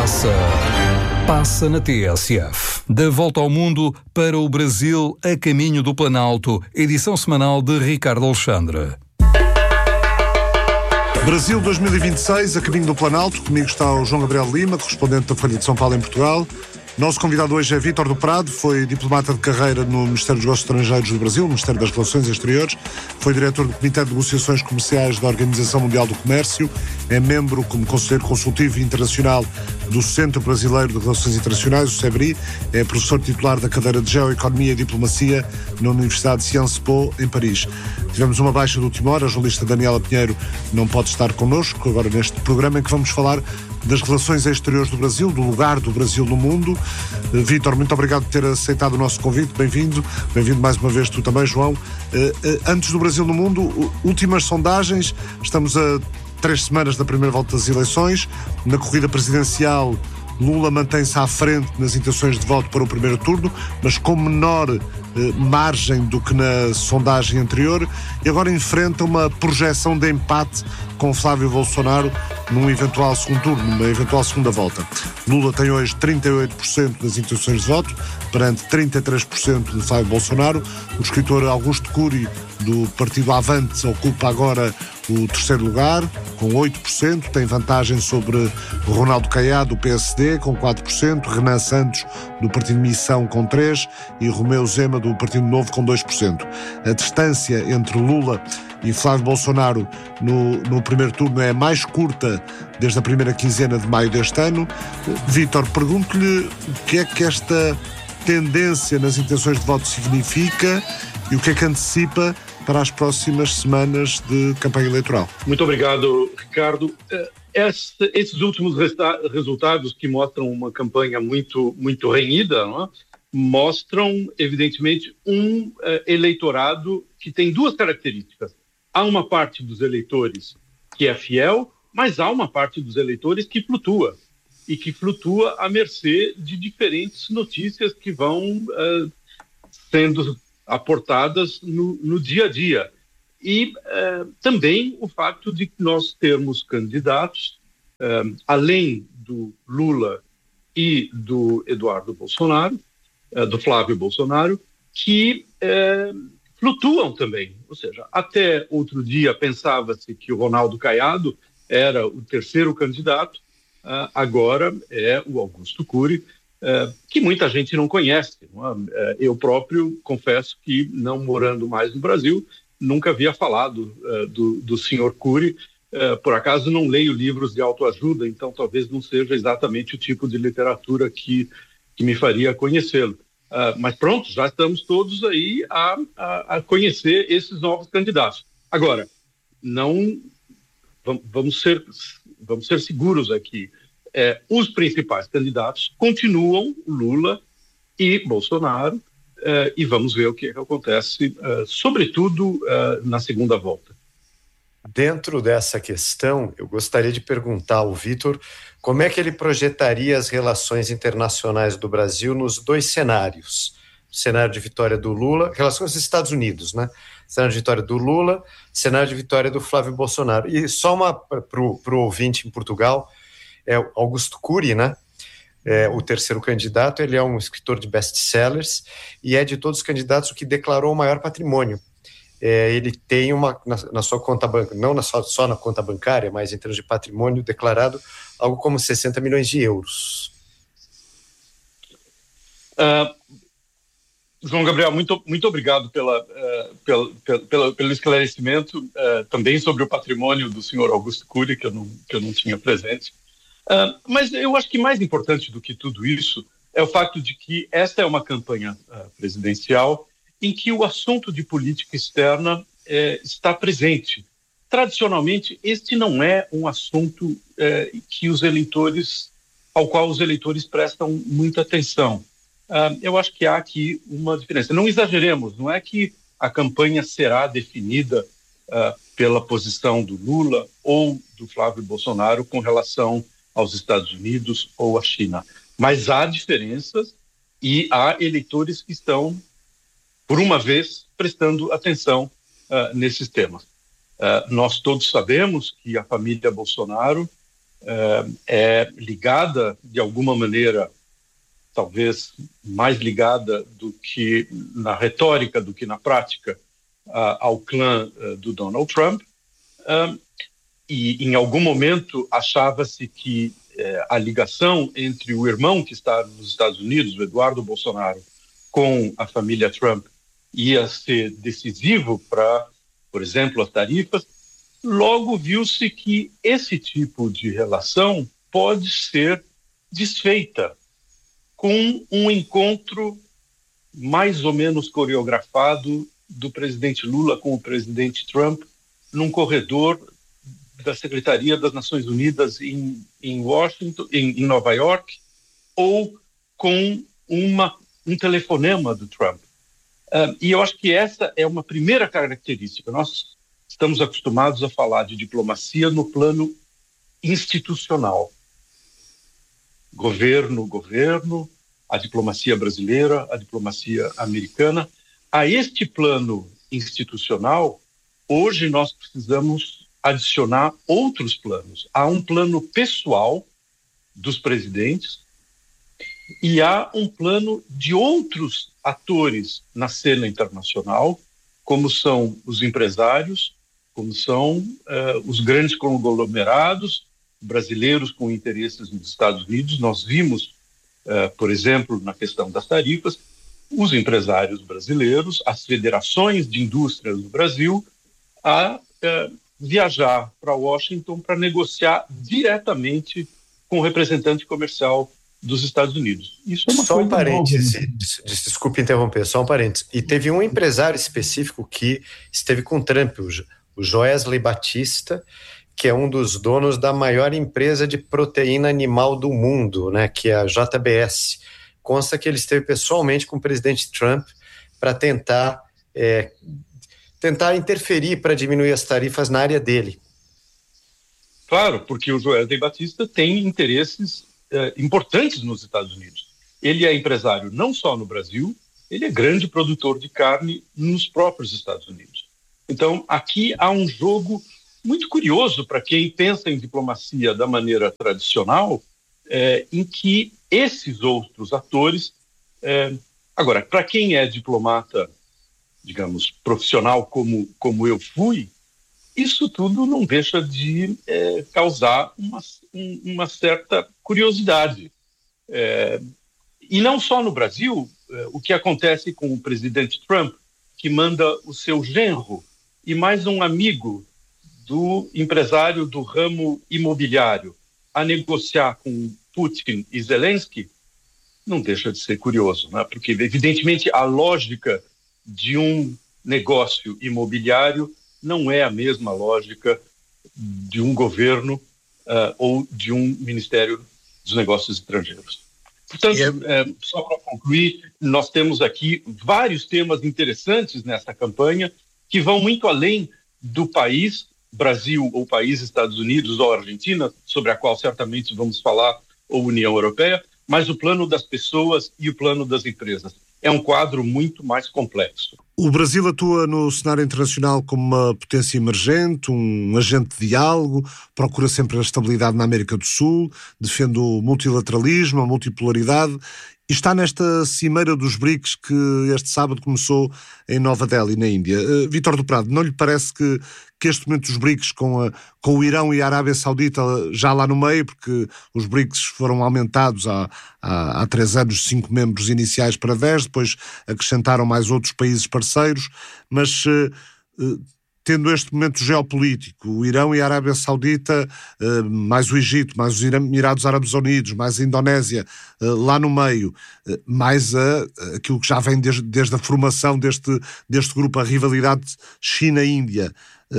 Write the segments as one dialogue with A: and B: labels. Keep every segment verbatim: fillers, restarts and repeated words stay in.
A: passa? Passa na T S F. Da volta ao mundo para o Brasil a caminho do Planalto. Edição semanal de Ricardo Alexandre.
B: Brasil dois mil e vinte e seis, a caminho do Planalto. Comigo está o João Gabriel Lima, correspondente da Folha de São Paulo em Portugal. Nosso convidado hoje é Vítor do Prado, foi diplomata de carreira no Ministério dos Negócios Estrangeiros do Brasil, Ministério das Relações Exteriores, foi diretor do Comitê de Negociações Comerciais da Organização Mundial do Comércio, é membro como conselheiro consultivo internacional do Centro Brasileiro de Relações Internacionais, o CEBRI, é professor titular da cadeira de Geoeconomia e Diplomacia na Universidade de Sciences Po, em Paris. Tivemos uma baixa de última hora, a jornalista Daniela Pinheiro não pode estar connosco agora neste programa em que vamos falar das relações exteriores do Brasil, do lugar do Brasil no mundo. Uh, Vítor, muito obrigado por ter aceitado o nosso convite, bem-vindo, bem-vindo mais uma vez tu também, João. Uh, uh, antes do Brasil no mundo, uh, últimas sondagens, estamos a três semanas da primeira volta das eleições, na corrida presidencial Lula mantém-se à frente nas intenções de voto para o primeiro turno, mas com menor eh, margem do que na sondagem anterior, e agora enfrenta uma projeção de empate com Flávio Bolsonaro num eventual segundo turno, numa eventual segunda volta. Lula tem hoje trinta e oito por cento das intenções de voto, perante trinta e três por cento de Flávio Bolsonaro. O escritor Augusto Cury, do partido Avante, ocupa agora o terceiro lugar, com oito por cento, tem vantagem sobre Ronaldo Caiado, do P S D, com quatro por cento, Renan Santos, do Partido Missão, com três por cento, e Romeu Zema, do Partido Novo, com dois por cento. A distância entre Lula e Flávio Bolsonaro no, no primeiro turno é a mais curta desde a primeira quinzena de maio deste ano. Vítor, pergunto-lhe o que é que esta tendência nas intenções de voto significa e o que é que antecipa para as próximas semanas de campanha eleitoral.
C: Muito obrigado, Ricardo. Esse, esses últimos resta- resultados que mostram uma campanha muito, muito renhida, não é? Mostram, evidentemente, um uh, eleitorado que tem duas características. Há uma parte dos eleitores que é fiel, mas há uma parte dos eleitores que flutua, e que flutua à mercê de diferentes notícias que vão uh, sendo aportadas no, no dia a dia. E uh, também o fato de nós termos candidatos, uh, além do Lula e do Eduardo Bolsonaro, uh, do Flávio Bolsonaro, que uh, flutuam também. Ou seja, até outro dia pensava-se que o Ronaldo Caiado era o terceiro candidato, uh, agora é o Augusto Cury, Uh, que muita gente não conhece. Não é? uh, eu próprio confesso que, não morando mais no Brasil, nunca havia falado uh, do, do senhor Cury. Uh, por acaso não leio livros de autoajuda, então talvez não seja exatamente o tipo de literatura que, que me faria conhecê-lo. Uh, mas pronto, já estamos todos aí a, a, a conhecer esses novos candidatos. Agora, não vamos ser, vamos ser seguros aqui. É, os principais candidatos continuam Lula e Bolsonaro, é, e vamos ver o que, é que acontece, é, sobretudo é, na segunda volta.
D: Dentro dessa questão, eu gostaria de perguntar ao Vítor como é que ele projetaria as relações internacionais do Brasil nos dois cenários. O cenário de vitória do Lula, relações com os Estados Unidos, né? Cenário de vitória do Lula, cenário de vitória do Flávio Bolsonaro. E só uma para o ouvinte em Portugal, é Augusto Cury, né? É o terceiro candidato, ele é um escritor de best-sellers e é de todos os candidatos o que declarou o maior patrimônio. É, ele tem uma, na, na sua conta bancária, não na só, só na conta bancária, mas em termos de patrimônio declarado, algo como sessenta milhões de euros.
C: Uh, João Gabriel, muito, muito obrigado pela, uh, pelo, pelo, pelo esclarecimento, uh, também sobre o patrimônio do senhor Augusto Cury, que eu não, que eu não tinha presente. Uh, mas eu acho que mais importante do que tudo isso é o fato de que esta é uma campanha uh, presidencial em que o assunto de política externa eh, está presente. Tradicionalmente, este não é um assunto eh, que os eleitores, ao qual os eleitores prestam muita atenção. Uh, eu acho que há aqui uma diferença. Não exageremos, não é que a campanha será definida uh, pela posição do Lula ou do Flávio Bolsonaro com relação aos Estados Unidos ou à China. Mas há diferenças e há eleitores que estão, por uma vez, prestando atenção uh, nesses temas. Uh, nós todos sabemos que a família Bolsonaro uh, é ligada, de alguma maneira, talvez mais ligada do que na retórica, do que na prática, uh, ao clã uh, do Donald Trump. Uh, e, em algum momento, achava-se que uh, a ligação entre o irmão que está nos Estados Unidos, o Eduardo Bolsonaro, com a família Trump, ia ser decisivo para, por exemplo, as tarifas. Logo viu-se que esse tipo de relação pode ser desfeita com um encontro mais ou menos coreografado do presidente Lula com o presidente Trump num corredor da Secretaria das Nações Unidas em, em Washington, em, em Nova York, ou com uma, um telefonema do Trump. Uh, e eu acho que essa é uma primeira característica. Nós estamos acostumados a falar de diplomacia no plano institucional. Governo, governo, a diplomacia brasileira, a diplomacia americana. A este plano institucional, hoje nós precisamos adicionar outros planos. Há um plano pessoal dos presidentes e há um plano de outros atores na cena internacional, como são os empresários, como são uh, os grandes conglomerados brasileiros com interesses nos Estados Unidos. Nós vimos, uh, por exemplo, na questão das tarifas, os empresários brasileiros, as federações de indústrias do Brasil, a uh, viajar para Washington para negociar diretamente com o representante comercial dos Estados Unidos. Isso é uma
D: só
C: coisa
D: um parêntese,
C: nova.
D: Desculpe interromper, só um parêntese. E teve um empresário específico que esteve com Trump, o Joesley Batista, que é um dos donos da maior empresa de proteína animal do mundo, né, que é a J B S. Consta que ele esteve pessoalmente com o presidente Trump para tentar, é, tentar interferir para diminuir as tarifas na área dele.
C: Claro, porque o Joesley Batista tem interesses é, importantes nos Estados Unidos. Ele é empresário não só no Brasil, ele é grande produtor de carne nos próprios Estados Unidos. Então, aqui há um jogo muito curioso para quem pensa em diplomacia da maneira tradicional, é, em que esses outros atores... É, agora, para quem é diplomata, digamos, profissional como, como eu fui, isso tudo não deixa de é, causar uma, um, uma certa curiosidade. É, e não só no Brasil, é, o que acontece com o presidente Trump, que manda o seu genro e mais um amigo do empresário do ramo imobiliário a negociar com Putin e Zelensky, não deixa de ser curioso, né? Porque, evidentemente, a lógica de um negócio imobiliário não é a mesma lógica de um governo uh, ou de um Ministério dos Negócios Estrangeiros. Portanto, é... uh, só para concluir, nós temos aqui vários temas interessantes nessa campanha que vão muito além do país, Brasil ou país Estados Unidos ou Argentina, sobre a qual certamente vamos falar, ou União Europeia, mas o plano das pessoas e o plano das empresas. É um quadro muito mais complexo.
B: O Brasil atua no cenário internacional como uma potência emergente, um agente de diálogo, procura sempre a estabilidade na América do Sul, defende o multilateralismo, a multipolaridade, e está nesta cimeira dos BRICS que este sábado começou em Nova Delhi, na Índia. Uh, Vítor do Prado, não lhe parece que, que este momento dos BRICS com, a, com o Irão e a Arábia Saudita já lá no meio, porque os BRICS foram aumentados há, há, há três anos, cinco membros iniciais para dez, depois acrescentaram mais outros países parceiros, mas... Uh, uh, tendo este momento geopolítico, o Irão e a Arábia Saudita, mais o Egito, mais os Emirados Árabes Unidos, mais a Indonésia, lá no meio, mais a, aquilo que já vem desde, desde a formação deste, deste grupo, a rivalidade China-Índia,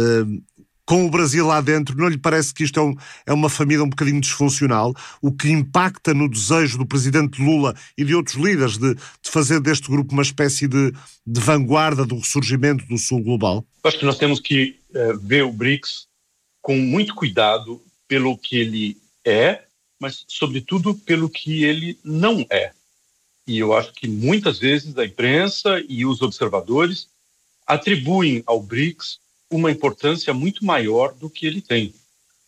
B: com o Brasil lá dentro, não lhe parece que isto é, um, é uma família um bocadinho disfuncional, o que impacta no desejo do presidente Lula e de outros líderes de, de fazer deste grupo uma espécie de, de vanguarda do ressurgimento do Sul global?
C: Acho que nós temos que é, ver o BRICS com muito cuidado pelo que ele é, mas, sobretudo, pelo que ele não é. E eu acho que muitas vezes a imprensa e os observadores atribuem ao BRICS uma importância muito maior do que ele tem.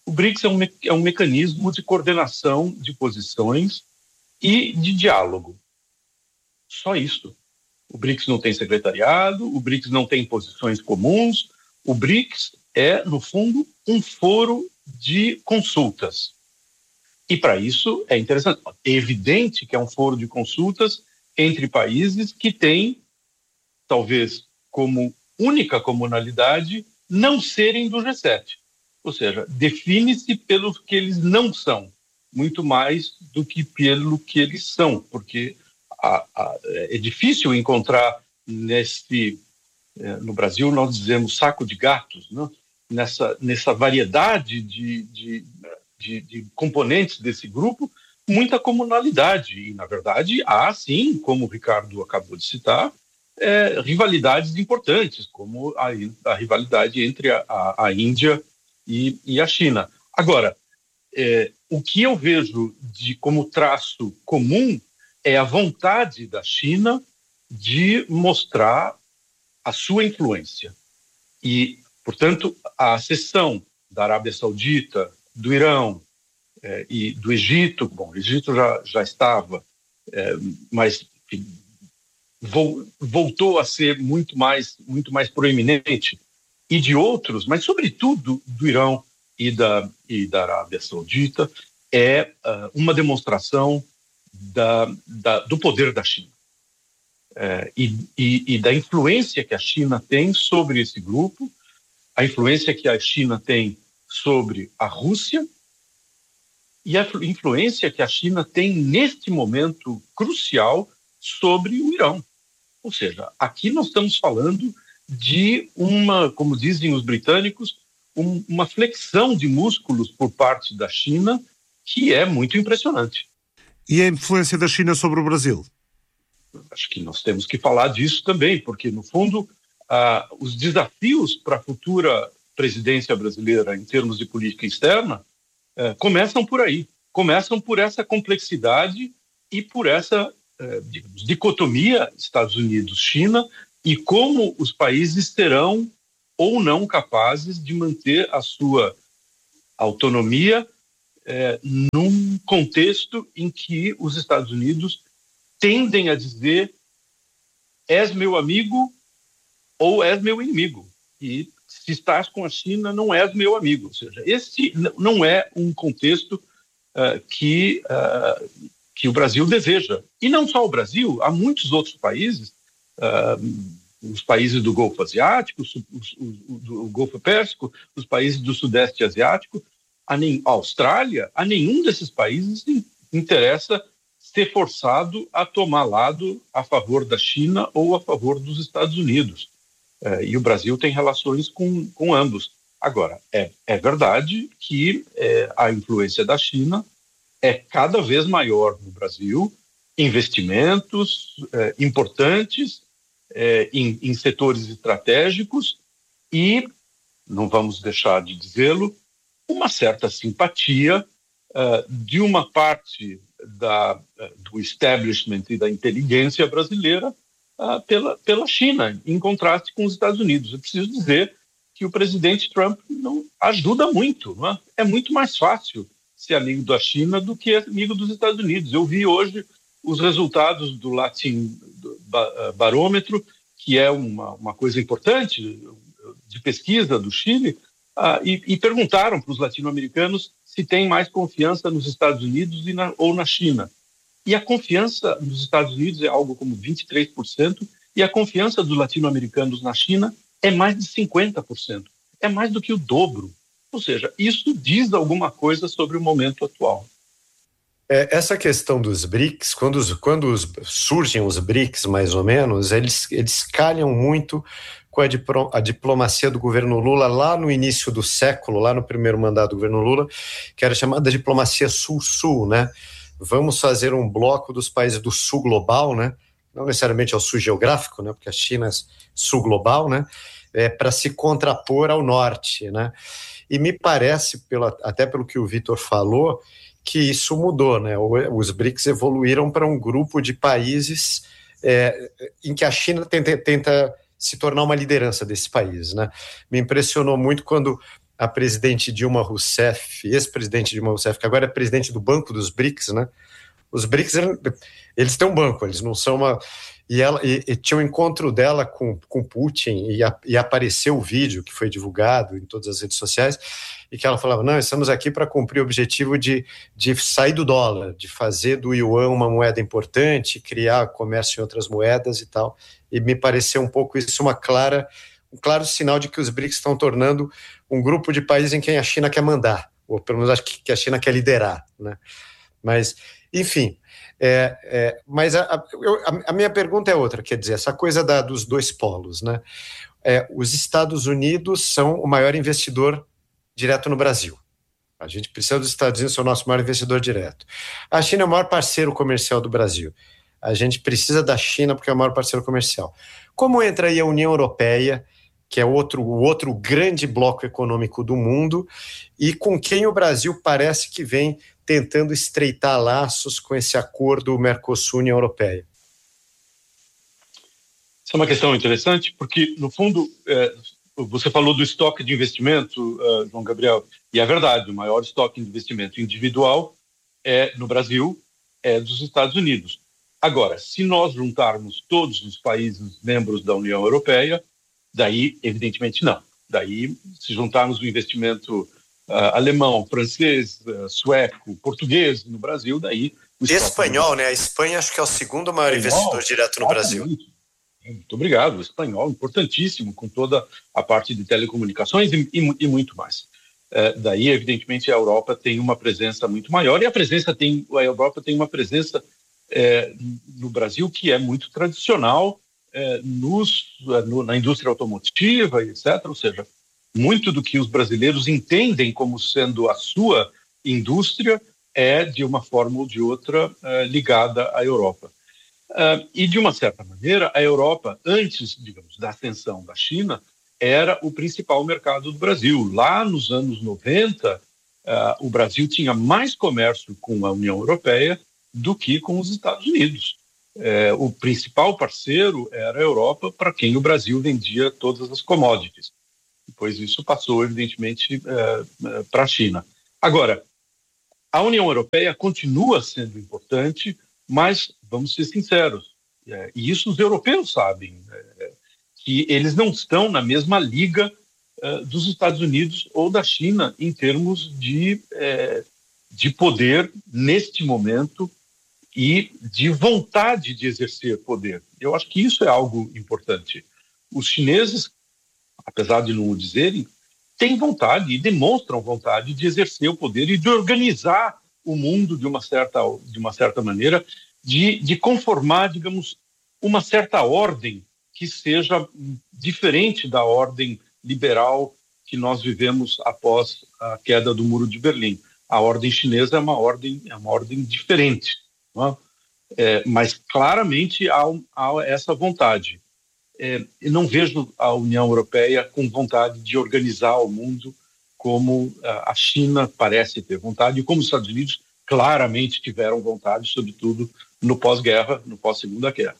C: O BRICS é um, me- é um mecanismo de coordenação de posições e de diálogo. Só isso. O BRICS não tem secretariado, o BRICS não tem posições comuns, o BRICS é, no fundo, um foro de consultas. E para isso é interessante. É evidente que é um foro de consultas entre países que têm, talvez como única comunalidade, não serem do G sete. Ou seja, define-se pelo que eles não são, muito mais do que pelo que eles são, porque a, a, é difícil encontrar nesse, é, no Brasil nós dizemos saco de gatos, né? nessa, nessa variedade de, de, de, de componentes desse grupo, muita comunalidade. E, na verdade, há, sim, como o Ricardo acabou de citar, é, rivalidades importantes, como a, a rivalidade entre a, a, a Índia e, e a China. Agora, é, o que eu vejo de, como traço comum é a vontade da China de mostrar a sua influência. E, portanto, a cessão da Arábia Saudita, do Irão eh, e do Egito, bom, o Egito já, já estava, eh, mas enfim, vo, voltou a ser muito mais, muito mais proeminente, e de outros, mas sobretudo do Irão e da, e da Arábia Saudita, é uh, uma demonstração da, da, do poder da China. É, e, e, e da influência que a China tem sobre esse grupo, a influência que a China tem sobre a Rússia e a influência que a China tem neste momento crucial sobre o Irão. Ou seja, aqui nós estamos falando de uma, como dizem os britânicos, um, uma flexão de músculos por parte da China que é muito impressionante.
B: E a influência da China sobre o Brasil?
C: Acho que nós temos que falar disso também, porque, no fundo, ah, os desafios para a futura presidência brasileira em termos de política externa eh, começam por aí, começam por essa complexidade e por essa eh, digamos, dicotomia Estados Unidos-China e como os países serão ou não capazes de manter a sua autonomia eh, num contexto em que os Estados Unidos tendem a dizer és meu amigo ou és meu inimigo. E se estás com a China, não és meu amigo. Ou seja, esse não é um contexto uh, que, uh, que o Brasil deseja. E não só o Brasil, há muitos outros países, uh, os países do Golfo Asiático, os, os, os, do Golfo Pérsico, os países do Sudeste Asiático, a, nem, a Austrália, a nenhum desses países interessa ser forçado a tomar lado a favor da China ou a favor dos Estados Unidos. É, e o Brasil tem relações com, com ambos. Agora, é, é verdade que é, a influência da China é cada vez maior no Brasil, investimentos é, importantes é, em, em setores estratégicos e, não vamos deixar de dizê-lo, uma certa simpatia é, de uma parte Da, do establishment e da inteligência brasileira uh, pela, pela China, em contraste com os Estados Unidos. Eu preciso dizer que o presidente Trump não ajuda muito. Não é? É muito mais fácil ser amigo da China do que amigo dos Estados Unidos. Eu vi hoje os resultados do Latin Barômetro, que é uma, uma coisa importante de pesquisa do Chile, uh, e, e perguntaram para os latino-americanos se tem mais confiança nos Estados Unidos e na, ou na China. E a confiança nos Estados Unidos é algo como vinte e três por cento e a confiança dos latino-americanos na China é mais de cinquenta por cento. É mais do que o dobro. Ou seja, isso diz alguma coisa sobre o momento atual.
D: É, essa questão dos BRICS, quando, os, quando os, surgem os BRICS, mais ou menos, eles, eles calham muito com a, dipro, a diplomacia do governo Lula lá no início do século, lá no primeiro mandato do governo Lula, que era chamada diplomacia sul-sul, né? Vamos fazer um bloco dos países do sul global, né? Não necessariamente ao sul geográfico, né? Porque a China é sul global, né? É, para se contrapor ao norte, né? E me parece, pela, até pelo que o Vitor falou, que isso mudou, né? Os BRICS evoluíram para um grupo de países é, em que a China tenta, tenta se tornar uma liderança desse país, né? Me impressionou muito quando a presidente Dilma Rousseff, ex-presidente Dilma Rousseff, que agora é presidente do Banco dos BRICS, né? Os BRICS, eles têm um banco, eles não são uma... E, ela, e, e tinha um encontro dela com, com Putin e, a, e apareceu o vídeo que foi divulgado em todas as redes sociais e que ela falava, não, estamos aqui para cumprir o objetivo de, de sair do dólar, de fazer do yuan uma moeda importante, criar comércio em outras moedas e tal. E me pareceu um pouco isso uma clara, um claro sinal de que os BRICS estão tornando um grupo de países em quem a China quer mandar, ou pelo menos acho que a China quer liderar, né? Mas, enfim... É, é, mas a, a, eu, a minha pergunta é outra, quer dizer, essa coisa da, dos dois polos, né? É, os Estados Unidos são o maior investidor direto no Brasil. A gente precisa dos Estados Unidos ser o nosso maior investidor direto. A China é o maior parceiro comercial do Brasil. A gente precisa da China porque é o maior parceiro comercial. Como entra aí a União Europeia, que é outro, o outro grande bloco econômico do mundo, e com quem o Brasil parece que vem tentando estreitar laços com esse acordo Mercosul-União Europeia?
C: Essa é uma questão interessante, porque, no fundo, é, você falou do estoque de investimento, uh, João Gabriel, e é verdade, o maior estoque de investimento individual é no Brasil, é dos Estados Unidos. Agora, se nós juntarmos todos os países membros da União Europeia, daí, evidentemente, não. Daí, se juntarmos o investimento Uh, alemão, francês, uh, sueco, português no Brasil, daí... O
D: espanhol, né? A Espanha acho que é o segundo maior espanhol, investidor direto no Brasil.
C: Muito obrigado. O espanhol, importantíssimo, com toda a parte de telecomunicações e, e, e muito mais. Uh, daí, evidentemente, a Europa tem uma presença muito maior e a, presença tem, a Europa tem uma presença uh, no Brasil que é muito tradicional uh, nos, uh, no, na indústria automotiva, etcétera. Ou seja, muito do que os brasileiros entendem como sendo a sua indústria é, de uma forma ou de outra, uh, ligada à Europa. Uh, e, de uma certa maneira, a Europa, antes, digamos, da ascensão da China, era o principal mercado do Brasil. Lá nos anos noventa, uh, o Brasil tinha mais comércio com a União Europeia do que com os Estados Unidos. Uh, o principal parceiro era a Europa, para quem o Brasil vendia todas as commodities. Depois isso passou, evidentemente, uh, uh, para a China. Agora, a União Europeia continua sendo importante, mas, vamos ser sinceros, é, e isso os europeus sabem, é, que eles não estão na mesma liga é, dos Estados Unidos ou da China em termos de, é, de poder neste momento e de vontade de exercer poder. Eu acho que isso é algo importante. Os chineses, apesar de não o dizerem, têm vontade e demonstram vontade de exercer o poder e de organizar o mundo de uma certa, de uma certa maneira, de, de conformar, digamos, uma certa ordem que seja diferente da ordem liberal que nós vivemos após a queda do Muro de Berlim. A ordem chinesa é uma ordem, é uma ordem diferente, não é? É, mas claramente há, há essa vontade. É, eu não vejo a União Europeia com vontade de organizar o mundo como a China parece ter vontade e como os Estados Unidos claramente tiveram vontade, sobretudo no pós-guerra, no pós-segunda guerra.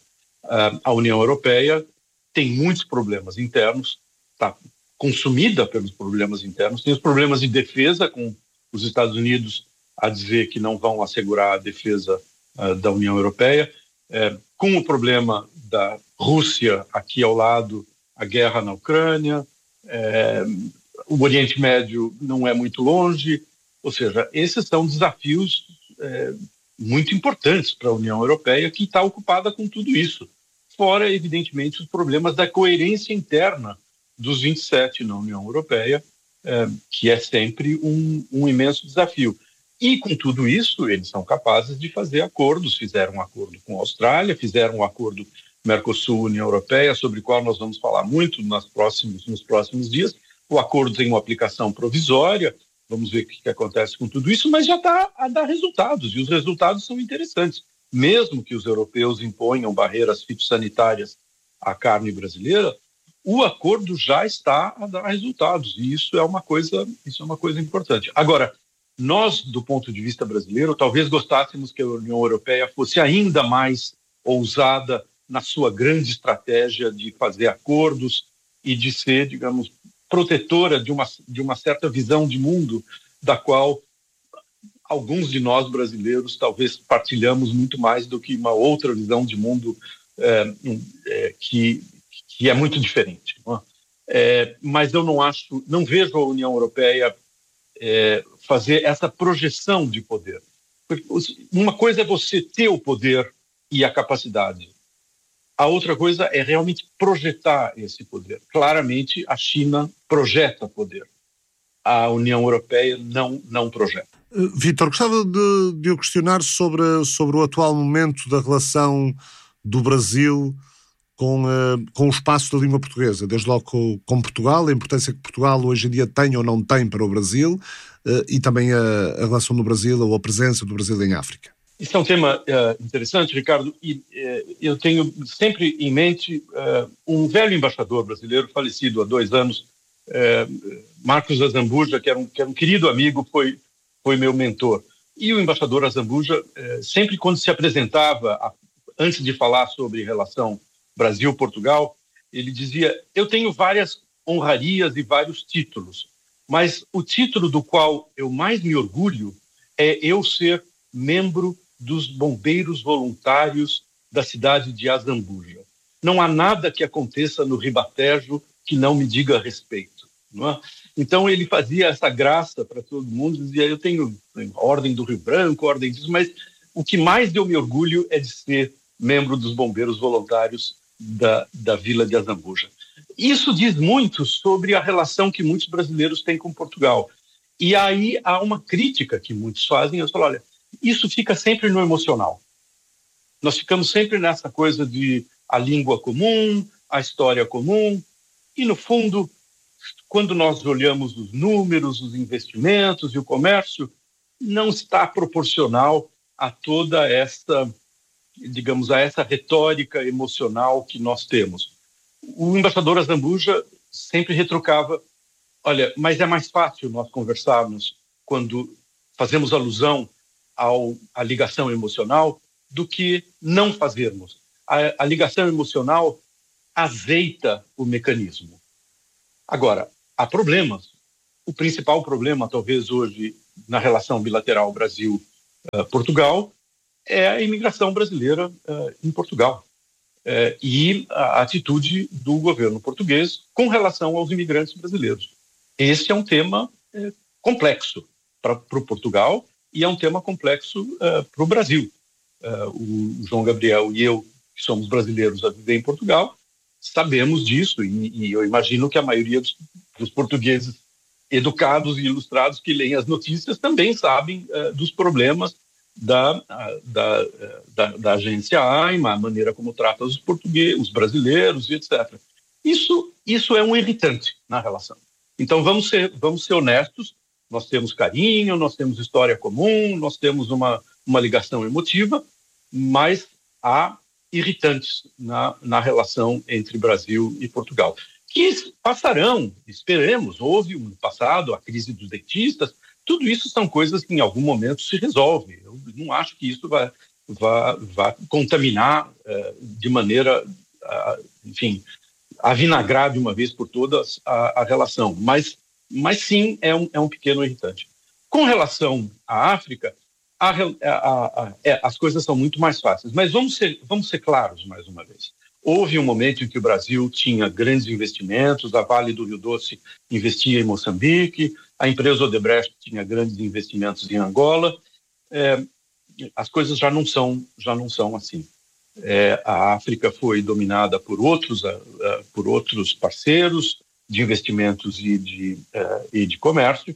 C: A União Europeia tem muitos problemas internos, está consumida pelos problemas internos, tem os problemas de defesa, com os Estados Unidos a dizer que não vão assegurar a defesa uh, da União Europeia, é, com o problema da Rússia aqui ao lado, a guerra na Ucrânia, é, o Oriente Médio não é muito longe, ou seja, esses são desafios é, muito importantes para a União Europeia, que está ocupada com tudo isso. Fora, evidentemente, os problemas da coerência interna dos vinte e sete na União Europeia, é, que é sempre um, um imenso desafio. E, com tudo isso, eles são capazes de fazer acordos. Fizeram um acordo com a Austrália, fizeram um acordo Mercosul-União Europeia, sobre o qual nós vamos falar muito nos próximos, nos próximos dias. O acordo tem uma aplicação provisória, vamos ver o que, que acontece com tudo isso, mas já está a dar resultados, e os resultados são interessantes. Mesmo que os europeus imponham barreiras fitossanitárias à carne brasileira, o acordo já está a dar resultados, e isso é uma coisa, isso é uma coisa importante. Agora, nós, do ponto de vista brasileiro, talvez gostássemos que a União Europeia fosse ainda mais ousada na sua grande estratégia de fazer acordos e de ser, digamos, protetora de uma, de uma certa visão de mundo da qual alguns de nós brasileiros talvez partilhamos muito mais do que uma outra visão de mundo é, é, que, que é muito diferente. Não é? É, mas eu não acho, não vejo a União Europeia é, fazer essa projeção de poder. Uma coisa é você ter o poder e a capacidade. A outra coisa é realmente projetar esse poder. Claramente, a China projeta poder. A União Europeia não, não projeta.
B: Uh, Vítor, gostava de, de eu questionar sobre, sobre o atual momento da relação do Brasil com, uh, com o espaço da língua portuguesa, desde logo com, com Portugal, a importância que Portugal hoje em dia tem ou não tem para o Brasil, uh, e também a, a relação do Brasil ou a presença do Brasil em África.
C: Isso é um tema uh, interessante, Ricardo, e uh, eu tenho sempre em mente uh, um velho embaixador brasileiro, falecido há dois anos, uh, Marcos Azambuja, que era um, que era um querido amigo, foi, foi meu mentor. E o embaixador Azambuja, uh, sempre quando se apresentava, a, antes de falar sobre relação Brasil-Portugal, ele dizia, eu tenho várias honrarias e vários títulos, mas o título do qual eu mais me orgulho é eu ser membro dos bombeiros voluntários da cidade de Azambuja. Não há nada que aconteça no Ribatejo que não me diga respeito. Não é? Então ele fazia essa graça para todo mundo, dizia, eu tenho a ordem do Rio Branco, a ordem disso, mas o que mais eu me orgulho é de ser membro dos bombeiros voluntários da, da vila de Azambuja. Isso diz muito sobre a relação que muitos brasileiros têm com Portugal. E aí há uma crítica que muitos fazem, eu falo, olha, isso fica sempre no emocional. Nós ficamos sempre nessa coisa de a língua comum, a história comum, e no fundo, quando nós olhamos os números, os investimentos e o comércio, não está proporcional a toda essa, digamos, a essa retórica emocional que nós temos. O embaixador Azambuja sempre retrucava, olha, mas é mais fácil nós conversarmos quando fazemos alusão ao, à ligação emocional do que não fazermos. A, a ligação emocional azeita o mecanismo. Agora, há problemas. O principal problema, talvez hoje, na relação bilateral Brasil-Portugal, é a imigração brasileira uh, em Portugal. Uh, e a atitude do governo português com relação aos imigrantes brasileiros. Esse é um tema uh, complexo para o Portugal e é um tema complexo uh, para o Brasil. Uh, o João Gabriel e eu, que somos brasileiros a viver em Portugal, sabemos disso e, e eu imagino que a maioria dos, dos portugueses educados e ilustrados que leem as notícias também sabem uh, dos problemas Da, da, da, da agência AIMA, a maneira como trata os portugueses, os brasileiros e etcétera. Isso, isso é um irritante na relação. Então vamos ser, vamos ser honestos, nós temos carinho, nós temos história comum, nós temos uma, uma ligação emotiva, mas há irritantes na, na relação entre Brasil e Portugal, que passarão, esperemos. Houve no passado a crise dos dentistas. Tudo isso são coisas que em algum momento se resolve. Eu não acho que isso vai, vai, vai contaminar uh, de maneira, uh, enfim, avinagrar de uma vez por todas a, a relação. Mas, mas sim, é um, é um pequeno irritante. Com relação à África, a, a, a, é, as coisas são muito mais fáceis. Mas vamos ser, vamos ser claros mais uma vez. Houve um momento em que o Brasil tinha grandes investimentos, a Vale do Rio Doce investia em Moçambique, a empresa Odebrecht tinha grandes investimentos em Angola. É, as coisas já não são, já não são assim. É, a África foi dominada por outros, uh, uh, por outros parceiros de investimentos e de, uh, e de comércio,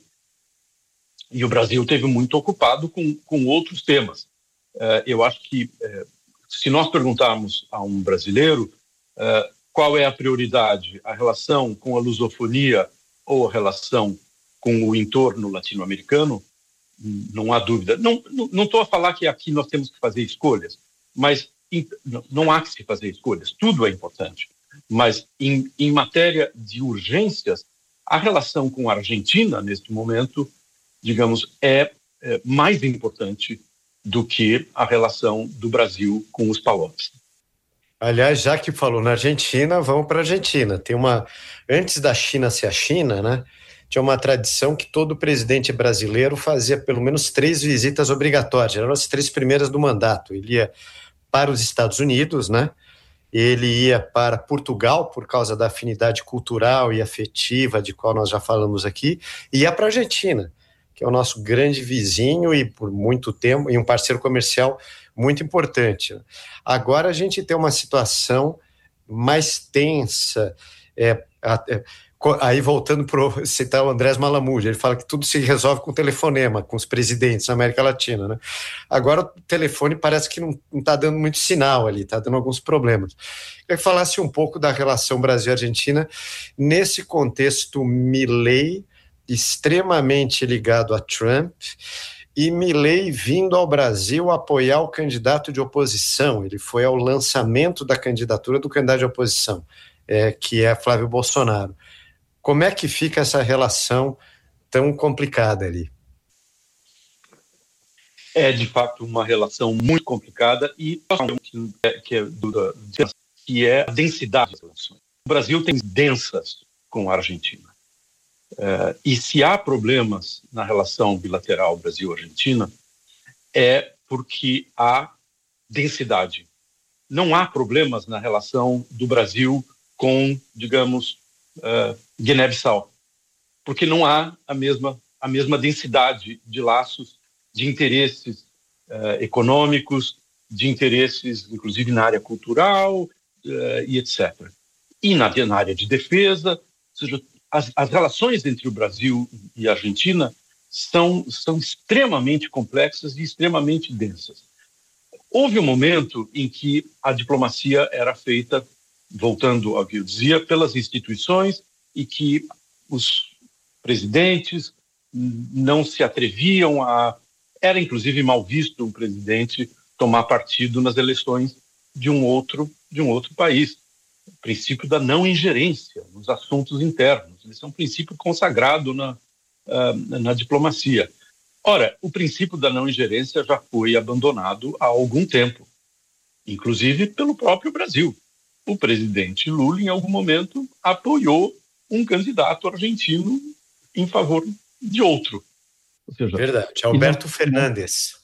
C: e o Brasil teve muito ocupado com, com outros temas. Uh, eu acho que uh, se nós perguntarmos a um brasileiro uh, qual é a prioridade, a relação com a lusofonia ou a relação com o entorno latino-americano, não há dúvida. Não não estou a falar que aqui nós temos que fazer escolhas, mas in, não, não há que se fazer escolhas, tudo é importante. Mas em, em matéria de urgências, a relação com a Argentina, neste momento, digamos, é, é mais importante do que a relação do Brasil com os palopes.
D: Aliás, já que falou na Argentina, vamos para a Argentina. Tem uma... Antes da China ser a China, né, tinha uma tradição que todo presidente brasileiro fazia pelo menos três visitas obrigatórias. Eram as três primeiras do mandato. Ele ia para os Estados Unidos, né? Ele ia para Portugal, por causa da afinidade cultural e afetiva, de qual nós já falamos aqui, e ia para a Argentina, que é o nosso grande vizinho e por muito tempo, e um parceiro comercial muito importante. Agora a gente tem uma situação mais tensa, é, é, aí voltando para citar o Andrés Malamud, ele fala que tudo se resolve com telefonema, com os presidentes na América Latina, né? Agora o telefone parece que não está dando muito sinal ali, está dando alguns problemas. Eu queria que falasse um pouco da relação Brasil-Argentina nesse contexto Milei, extremamente ligado a Trump, e Milei vindo ao Brasil apoiar o candidato de oposição. Ele foi ao lançamento da candidatura do candidato de oposição, é, que é Flávio Bolsonaro. Como é que fica essa relação tão complicada ali?
C: É, de fato, uma relação muito complicada e que é, que é a densidade das relações. O Brasil tem densas com a Argentina. É, e se há problemas na relação bilateral Brasil-Argentina, é porque há densidade. Não há problemas na relação do Brasil com, digamos, uh, Guiné-Bissau, porque não há a mesma, a mesma densidade de laços, de interesses uh, econômicos, de interesses, inclusive, na área cultural uh, e etcétera. E na, na área de defesa, ou seja, as, as relações entre o Brasil e a Argentina são, são extremamente complexas e extremamente densas. Houve um momento em que a diplomacia era feita, voltando ao que eu dizia, pelas instituições e que os presidentes não se atreviam a... Era, inclusive, mal visto um presidente tomar partido nas eleições de um outro, de um outro país. O princípio da não ingerência nos assuntos internos. Esse é um princípio consagrado na, uh, na diplomacia. Ora, o princípio da não ingerência já foi abandonado há algum tempo, inclusive pelo próprio Brasil. O presidente Lula, em algum momento, apoiou um candidato argentino em favor de outro.
D: Ou seja, verdade, Alberto não... Fernandes.